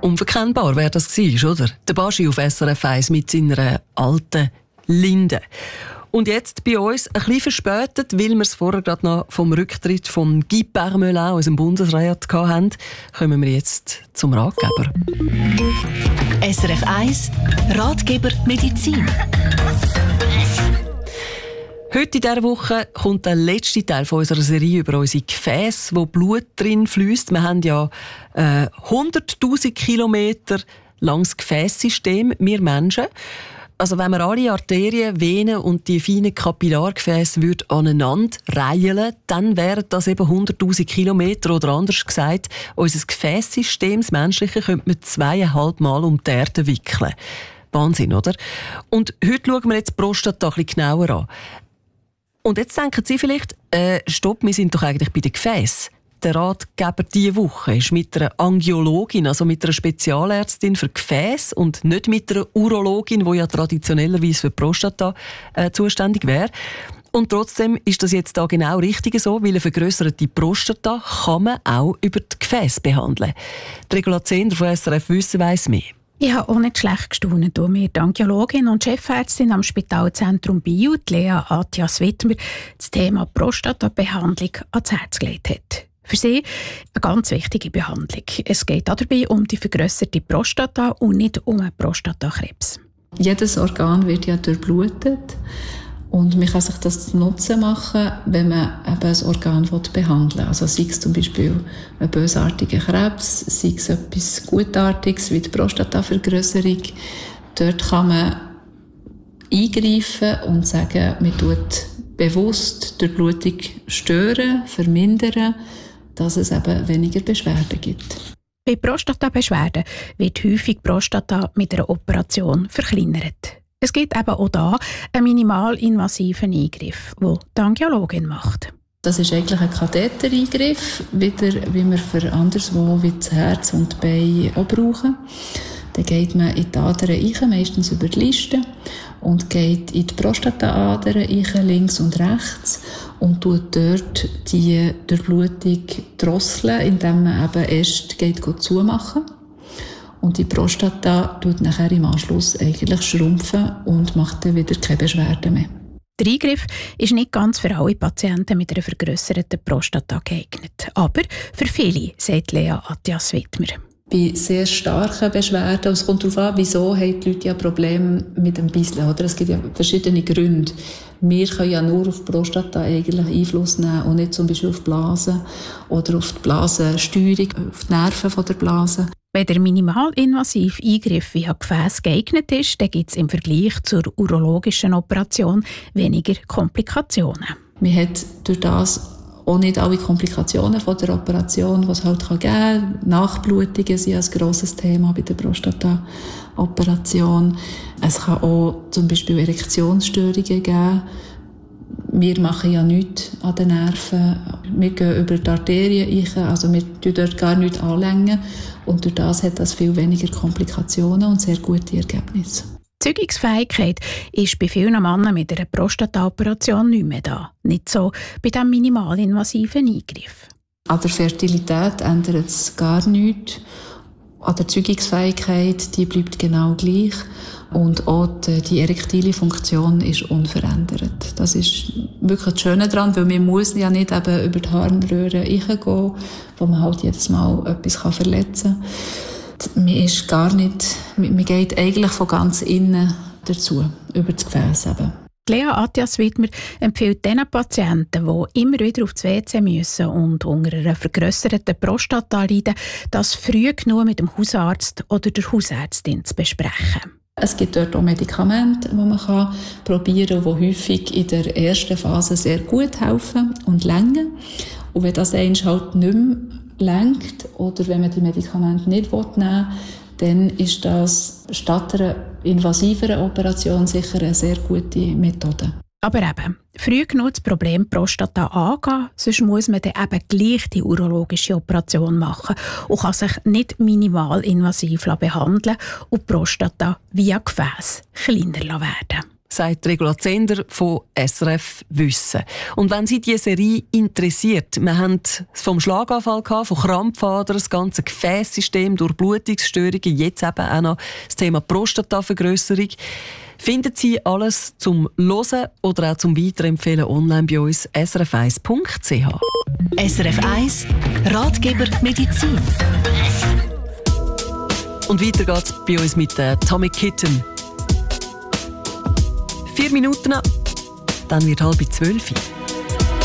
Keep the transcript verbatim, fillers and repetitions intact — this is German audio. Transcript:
Unverkennbar, wer das war, oder? Der Baschi auf S R F eins mit seiner alten Linde. Und jetzt bei uns, ein bisschen verspätet, weil wir es vorher gerade noch vom Rücktritt von Guy Parmelin, unserem Bundesrat, hatten, kommen wir jetzt zum Ratgeber. S R F eins Ratgeber Medizin. Heute in dieser Woche kommt der letzte Teil von unserer Serie über unsere Gefäße, wo Blut drin fließt. Wir haben ja äh, hunderttausend Kilometer langes Gefäßsystem, wir Menschen. Also wenn man alle Arterien, Venen und die feinen Kapillargefäße aneinander reihen, dann wären das eben hunderttausend Kilometer, oder anders gesagt, unser Gefäßsystem, das menschliche, könnte man zweieinhalb Mal um die Erde wickeln. Wahnsinn, oder? Und heute schauen wir jetzt die Prostata ein bisschen genauer an. Und jetzt denken Sie vielleicht, äh, stopp, wir sind doch eigentlich bei den Gefäßen. Der Ratgeber diese Woche ist mit einer Angiologin, also mit einer Spezialärztin für Gefäße und nicht mit einer Urologin, die ja traditionellerweise für die Prostata äh, zuständig wäre. Und trotzdem ist das jetzt da genau richtig so, weil eine vergrösserte Prostata kann man auch über die Gefäße behandeln. Die Regula Zehnder von S R F Wissen weiss mehr. Ich habe auch nicht schlecht gestaunt, als mir die Angiologin und Chefärztin am Spitalzentrum Biel, Lea Attias-Wittmer, das Thema Prostatabehandlung ans Herz gelegt hat. Für sie eine ganz wichtige Behandlung. Es geht dabei um die vergrösserte Prostata und nicht um einen Prostatakrebs. Jedes Organ wird ja durchblutet. Und man kann sich das zunutze machen, wenn man eben ein Organ behandeln will. Also sei es zum Beispiel ein bösartiger Krebs, sei es etwas Gutartiges wie die Prostatavergrösserung. Dort kann man eingreifen und sagen, man tut bewusst die Blutung stören, vermindern, dass es eben weniger Beschwerden gibt. Bei Prostatabeschwerden wird häufig die Prostata mit einer Operation verkleinert. Es gibt eben auch hier einen minimalinvasiven Eingriff, den die Angiologin macht. Das ist eigentlich ein Kathetereingriff, wieder wie wir für anderswo wie das Herz und die Beine auch brauchen. Dann geht man in die Adern rein, meistens über die Liste, und geht in die Prostataadern rein, links und rechts, und tut dort die Durchblutung drosseln, indem man eben erst geht zumachen. Und die Prostata tut nachher im Anschluss eigentlich schrumpfen und macht dann wieder keine Beschwerden mehr. Der Eingriff ist nicht ganz für alle Patienten mit einer vergrösserten Prostata geeignet. Aber für viele, sagt Lea Attias-Wittmer. Bei sehr starken Beschwerden, es kommt darauf an, wieso haben die Leute ja Probleme mit dem Bisseln, oder? Es gibt ja verschiedene Gründe. Wir können ja nur auf die Prostata eigentlich Einfluss nehmen und nicht zum Beispiel auf die Blase oder auf die Blasensteuerung, auf die Nerven der Blase. Wenn der minimalinvasive Eingriff via Gefäß geeignet ist, dann gibt es im Vergleich zur urologischen Operation weniger Komplikationen. Man hat durch das auch nicht alle Komplikationen von der Operation, die es halt geben kann. Nachblutungen sind ein grosses Thema bei der Prostata-Operation. Es kann auch zum Beispiel Erektionsstörungen geben. Wir machen ja nichts an den Nerven. Wir gehen über die Arterien rein, also wir tun dort gar nichts anlängen. Und durch das hat das viel weniger Komplikationen und sehr gute Ergebnisse. Die Zeugungsfähigkeit ist bei vielen Männern mit einer Prostata-Operation nicht mehr da. Nicht so bei diesem minimalinvasiven Eingriff. An der Fertilität ändert es gar nichts. An der Zeugungsfähigkeit, die bleibt genau gleich. Und auch die, die erektile Funktion ist unverändert. Das ist wirklich das Schöne daran, weil man muss ja nicht eben über die Harnröhre reingehen, wo man halt jedes Mal etwas verletzen kann. Man ist gar nicht, man geht eigentlich von ganz innen dazu, über das Gefäß eben. Lea Attias-Wittmer empfiehlt den Patienten, die immer wieder auf das W C müssen und unter einer vergrösserten Prostata leiden, das früh genug mit dem Hausarzt oder der Hausärztin zu besprechen. Es gibt dort auch Medikamente, die man kann probieren kann, die häufig in der ersten Phase sehr gut helfen und länger. Und wenn das einmal halt nicht mehr lenkt oder wenn man die Medikamente nicht nehmen will, dann ist das statt einer invasiveren Operation sicher eine sehr gute Methode. Aber eben, früh genug das Problem Prostata angehen, sonst muss man dann eben gleich die urologische Operation machen und kann sich nicht minimalinvasiv behandeln und die Prostata via Gefäß kleiner werden. sagt Regula Zender von S R F Wissen. Und wenn Sie diese Serie interessiert, wir haben vom Schlaganfall gehabt, von Krampfadern, das ganze Gefäßsystem, Durchblutungsstörungen, jetzt eben auch noch das Thema Prostatavergrösserung. Finden Sie alles zum Hören oder auch zum Weiterempfehlen online bei uns s r f eins punkt c h. S R F eins Ratgeber Medizin. Und weiter geht's bei uns mit äh, Tommy Kitten. Vier Minuten, dann wird halb zwölf.